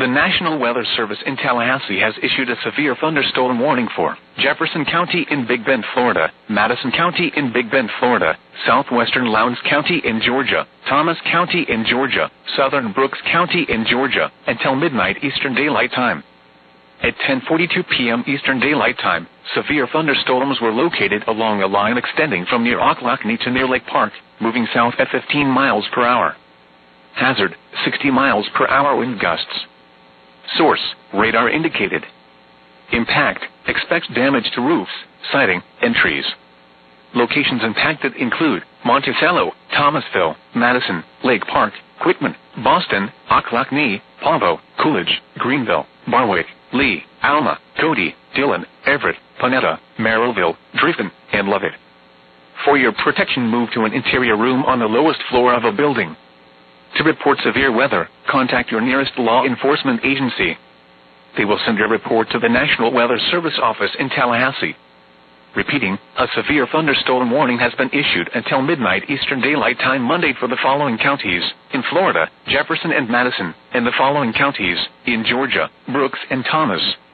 National Weather Service in Tallahassee has issued a severe thunderstorm warning for Jefferson County in Big Bend, Florida, Madison County in Big Bend, Florida, southwestern Lowndes County in Georgia, Thomas County in Georgia, southern Brooks County in Georgia, until midnight Eastern Daylight Time. At 10:42 p.m. Eastern Daylight Time, severe thunderstorms were located along a line extending from near Ocklackney to near Lake Park, moving south at 15 miles per hour. Hazard, 60 miles per hour wind gusts. Source, radar indicated. Impact, expects damage to roofs, siding, and trees. Locations impacted include Monticello, Thomasville, Madison, Lake Park, Quitman, Boston, Ocklackney, Pavo, Coolidge, Greenville, Barwick, Lee, Alma, Cody, Dillon, Everett, Panetta, Merrillville, Driftton, and Lovett. For your protection, move to an interior room on the lowest floor of a building. To report severe weather, contact your nearest law enforcement agency. They will send your report to the National Weather Service office in Tallahassee. Repeating, a severe thunderstorm warning has been issued until midnight Eastern Daylight Time Monday for the following counties: in Florida, Jefferson and Madison, and the following counties: in Georgia, Brooks and Thomas.